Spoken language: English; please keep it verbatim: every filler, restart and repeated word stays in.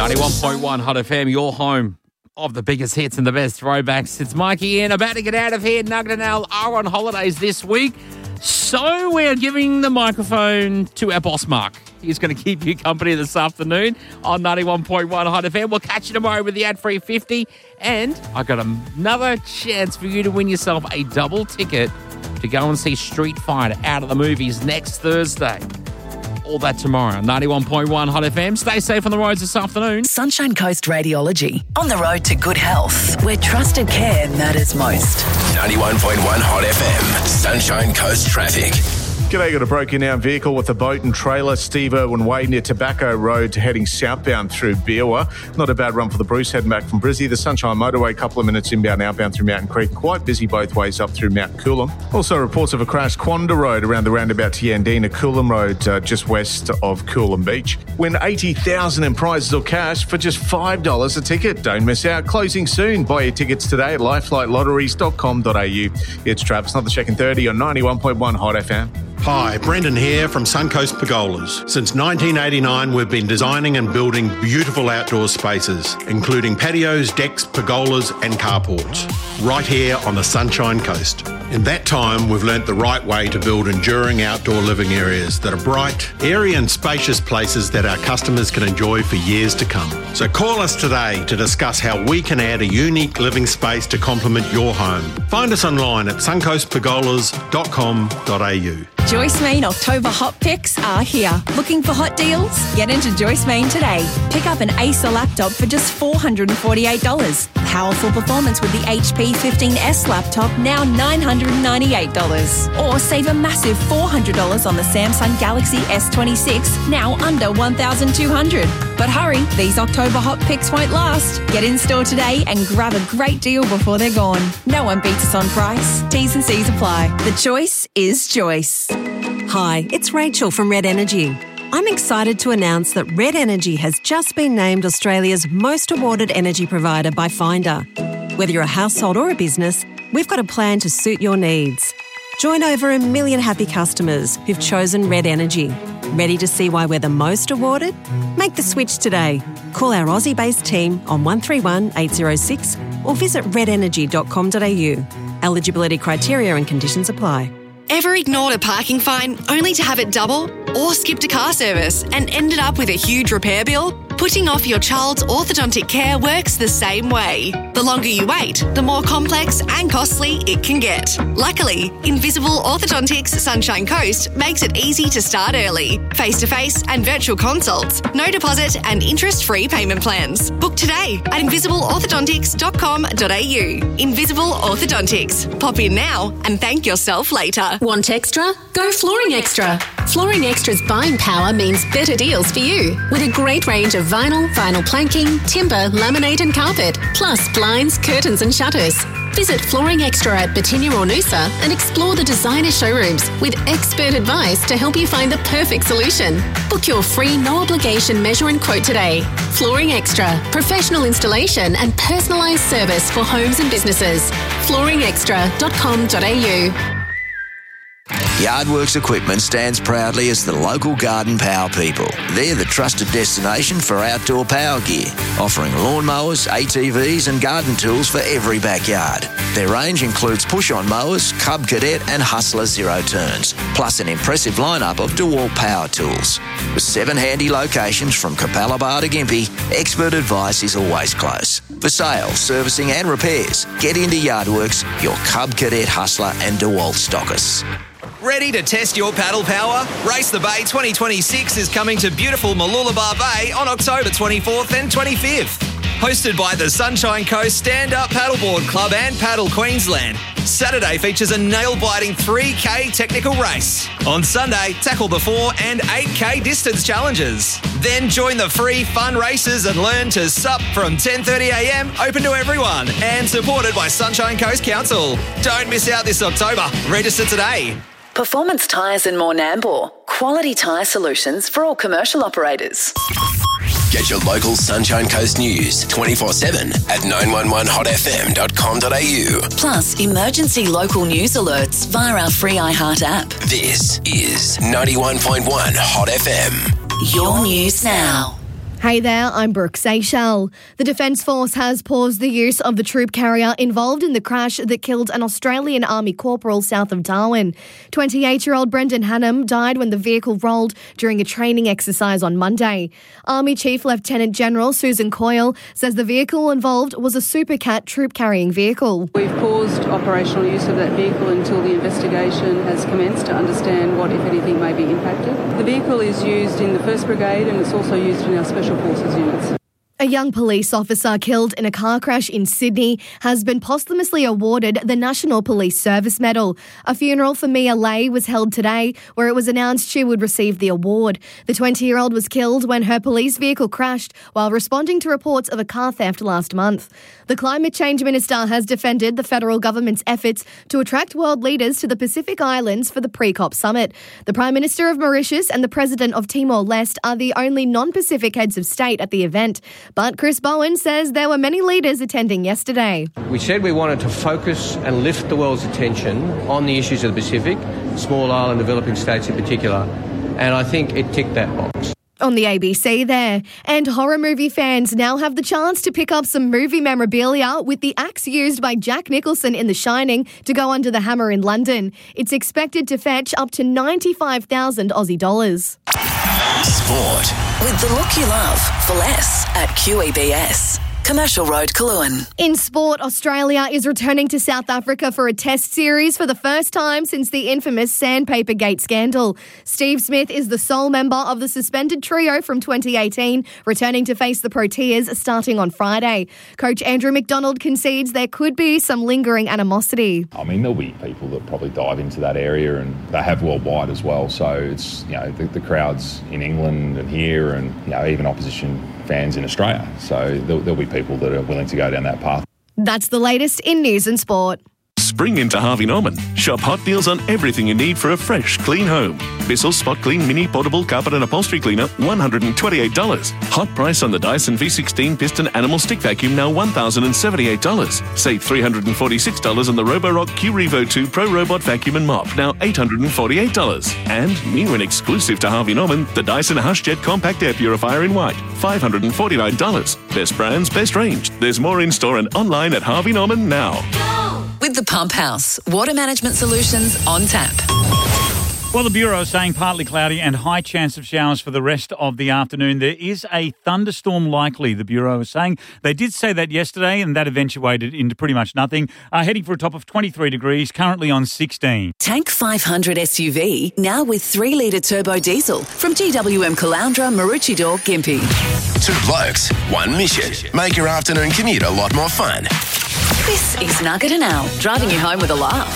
ninety-one point one Hot F M, your home of the biggest hits and the best throwbacks. It's Mikey in, about to get out of here. Nugget and Al are on holidays this week, so we're giving the microphone to our boss, Mark. He's going to keep you company this afternoon on ninety-one point one Hot F M. We'll catch you tomorrow with the ad-free fifty, and I've got another chance for you to win yourself a double ticket to go and see Street Fighter out of the movies next Thursday. All that tomorrow. ninety-one point one Hot F M. Stay safe on the roads this afternoon. Sunshine Coast Radiology. On the road to good health, where trusted care matters most. ninety-one point one Hot F M. Sunshine Coast Traffic. G'day, got a broken-down vehicle with a boat and trailer. Steve Irwin Way near Tobacco Road heading southbound through Beerwah. Not a bad run for the Bruce heading back from Brizzy. The Sunshine Motorway, a couple of minutes inbound, outbound through Mountain Creek. Quite busy both ways up through Mount Coolum. Also reports of a crash Quanda Road around the roundabout to Yandina. Coolum Road uh, just west of Coolum Beach. Win eighty thousand dollars in prizes or cash for just five dollars a ticket. Don't miss out. Closing soon. Buy your tickets today at lifelight lotteries dot com dot a u. It's Travis, not the Check in thirty on ninety-one point one Hot F M. Hi, Brendan here from Suncoast Pergolas. Since nineteen eighty-nine, we've been designing and building beautiful outdoor spaces, including patios, decks, pergolas and carports, right here on the Sunshine Coast. In that time, we've learnt the right way to build enduring outdoor living areas that are bright, airy and spacious places that our customers can enjoy for years to come. So call us today to discuss how we can add a unique living space to complement your home. Find us online at suncoast pergolas dot com dot a u. Joyce Main October Hot Picks are here. Looking for hot deals? Get into Joyce Main today. Pick up an Acer laptop for just four hundred forty-eight dollars. Powerful performance with the H P fifteen S laptop, now nine hundred ninety-eight dollars. Or save a massive four hundred dollars on the Samsung Galaxy S twenty-six, now under one thousand two hundred dollars. But hurry, these October Hot Picks won't last. Get in store today and grab a great deal before they're gone. No one beats us on price. T's and C's apply. The choice is Joyce. Hi, it's Rachel from Red Energy. I'm excited to announce that Red Energy has just been named Australia's most awarded energy provider by Finder. Whether you're a household or a business, we've got a plan to suit your needs. Join over a million happy customers who've chosen Red Energy. Ready to see why we're the most awarded? Make the switch today. Call our Aussie-based team on one three one eight zero six or visit red energy dot com dot a u. Eligibility criteria and conditions apply. Ever ignored a parking fine only to have it double? Or skipped a car service and ended up with a huge repair bill? Putting off your child's orthodontic care works the same way. The longer you wait, the more complex and costly it can get. Luckily, Invisible Orthodontics Sunshine Coast makes it easy to start early. Face-to-face and virtual consults, no deposit and interest-free payment plans. Book today at invisible orthodontics dot com dot a u. Invisible Orthodontics. Pop in now and thank yourself later. Want extra? Go Flooring Extra. Flooring Extra's buying power means better deals for you. With a great range of vinyl, vinyl planking, timber, laminate and carpet, plus blinds, curtains and shutters. Visit Flooring Extra at Batinia or Noosa and explore the designer showrooms with expert advice to help you find the perfect solution. Book your free no-obligation measure and quote today. Flooring Extra, professional installation and personalised service for homes and businesses. flooring extra dot com dot a u. Yardworks Equipment stands proudly as the local garden power people. They're the trusted destination for outdoor power gear, offering lawnmowers, A T Vs and garden tools for every backyard. Their range includes push-on mowers, Cub Cadet and Hustler Zero Turns, plus an impressive lineup of DeWalt power tools. With seven handy locations from Capalaba to Gympie, expert advice is always close. For sales, servicing and repairs, get into Yardworks, your Cub Cadet, Hustler and DeWalt stockists. Ready to test your paddle power? Race the Bay twenty twenty-six is coming to beautiful Mooloolaba Bay on October twenty-fourth and twenty-fifth. Hosted by the Sunshine Coast Stand-Up Paddleboard Club and Paddle Queensland, Saturday features a nail-biting three K technical race. On Sunday, tackle the four and eight K distance challenges. Then join the free fun races and learn to sup from ten thirty a m, open to everyone, and supported by Sunshine Coast Council. Don't miss out this October. Register today. Performance Tyres and More Nambour. Quality tyre solutions for all commercial operators. Get your local Sunshine Coast news twenty-four seven at nine one one hot f m dot com dot a u. Plus, emergency local news alerts via our free iHeart app. This is ninety-one point one Hot F M. Your news now. Hey there, I'm Brooke Seychelles. The Defence Force has paused the use of the troop carrier involved in the crash that killed an Australian Army corporal south of Darwin. twenty-eight-year-old Brendan Hannam died when the vehicle rolled during a training exercise on Monday. Army Chief Lieutenant General Susan Coyle says the vehicle involved was a Supercat troop-carrying vehicle. We've paused operational use of that vehicle until the investigation has commenced to understand what, if anything, may be impacted. The vehicle is used in the first Brigade and it's also used in our Special Forces units. A young police officer killed in a car crash in Sydney has been posthumously awarded the National Police Service Medal. A funeral for Mia Lay was held today, where it was announced she would receive the award. The twenty-year-old was killed when her police vehicle crashed while responding to reports of a car theft last month. The Climate Change Minister has defended the federal government's efforts to attract world leaders to the Pacific Islands for the pre-COP summit. The Prime Minister of Mauritius and the President of Timor-Leste are the only non-Pacific heads of state at the event. But Chris Bowen says there were many leaders attending yesterday. We said we wanted to focus and lift the world's attention on the issues of the Pacific, small island developing states in particular, and I think it ticked that box. On the A B C there. And horror movie fans now have the chance to pick up some movie memorabilia with the axe used by Jack Nicholson in The Shining to go under the hammer in London. It's expected to fetch up to ninety-five thousand Aussie dollars. Sport. With the look you love for less at Q E B S. Commercial Road, Coolangatta. In sport, Australia is returning to South Africa for a test series for the first time since the infamous Sandpaper Gate scandal. Steve Smith is the sole member of the suspended trio from twenty eighteen, returning to face the Proteas starting on Friday. Coach Andrew McDonald concedes there could be some lingering animosity. I mean, there'll be people that probably dive into that area, and they have worldwide as well. So it's, you know, the, the crowds in England and here, and, you know, even opposition fans in Australia. So there'll, there'll be people that are willing to go down that path. That's the latest in news and sport. Spring into Harvey Norman. Shop hot deals on everything you need for a fresh, clean home. Bissell Spot Clean Mini Portable Carpet and Upholstery Cleaner, one hundred twenty-eight dollars. Hot price on the Dyson V sixteen Piston Animal Stick Vacuum, now one thousand seventy-eight dollars. Save three hundred forty-six dollars on the Roborock Q Revo two Pro Robot Vacuum and Mop, now eight hundred forty-eight dollars. And new and exclusive to Harvey Norman, the Dyson HushJet Compact Air Purifier in white, five hundred forty-nine dollars. Best brands, best range. There's more in store and online at Harvey Norman now. With the Pump House, water management solutions on tap. Well, the Bureau is saying partly cloudy and high chance of showers for the rest of the afternoon. There is a thunderstorm likely, the Bureau is saying. They did say that yesterday, and that eventuated into pretty much nothing. Uh, heading for a top of twenty-three degrees, currently on sixteen. Tank five hundred S U V, now with three litre turbo diesel from G W M Caloundra, Maroochydore, Gympie. Two blokes, one mission. Make your afternoon commute a lot more fun. This is Nugget and Al, driving you home with a laugh.